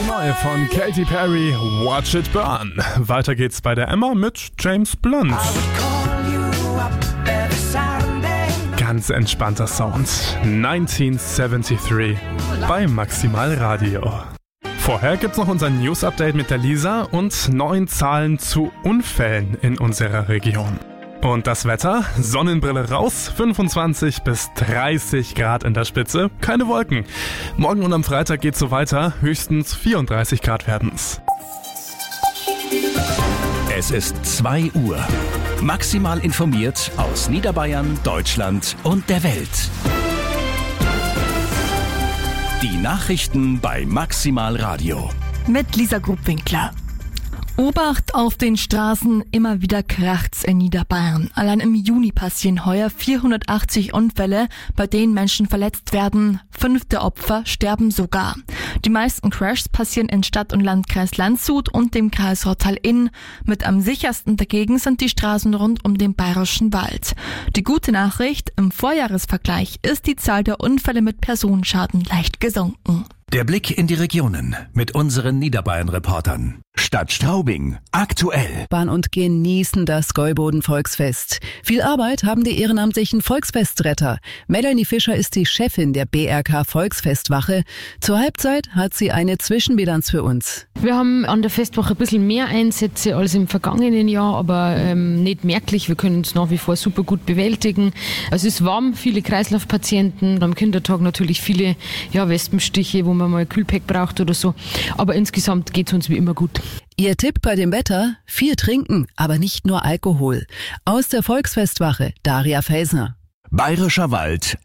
Die neue von Katy Perry, Watch It Burn. Weiter geht's bei der Emma mit James Blunt. Ganz entspannter Sound. 1973 bei Maximal Radio. Vorher gibt's noch unser News-Update mit der Lisa und neuen Zahlen zu Unfällen in unserer Region. Und das Wetter, Sonnenbrille raus, 25 bis 30 Grad in der Spitze, keine Wolken. Morgen und am Freitag geht's so weiter, höchstens 34 Grad werden's. Es ist 2 Uhr. Maximal informiert aus Niederbayern, Deutschland und der Welt. Die Nachrichten bei Maximal Radio. Mit Lisa Grubwinkler. Obacht auf den Straßen, immer wieder kracht's in Niederbayern. Allein im Juni passieren heuer 480 Unfälle, bei denen Menschen verletzt werden. 5 der Opfer sterben sogar. Die meisten Crashs passieren in Stadt- und Landkreis Landshut und dem Kreis Rottal-Inn. Mit am sichersten dagegen sind die Straßen rund um den Bayerischen Wald. Die gute Nachricht, im Vorjahresvergleich ist die Zahl der Unfälle mit Personenschaden leicht gesunken. Der Blick in die Regionen mit unseren Niederbayern-Reportern. Stadt Straubing, aktuell. Bahn und genießen das Gäuboden-Volksfest. Viel Arbeit haben die ehrenamtlichen Volksfestretter. Melanie Fischer ist die Chefin der BRK Volksfestwache. Zur Halbzeit hat sie eine Zwischenbilanz für uns. Wir haben an der Festwoche ein bisschen mehr Einsätze als im vergangenen Jahr, aber nicht merklich. Wir können es nach wie vor super gut bewältigen. Es ist warm, viele Kreislaufpatienten. Am Kindertag natürlich viele Wespenstiche, wo man mal Kühlpack braucht oder so. Aber insgesamt geht es uns wie immer gut. Ihr Tipp bei dem Wetter? Viel trinken, aber nicht nur Alkohol. Aus der Volksfestwache, Daria Felsner. Bayerischer Wald,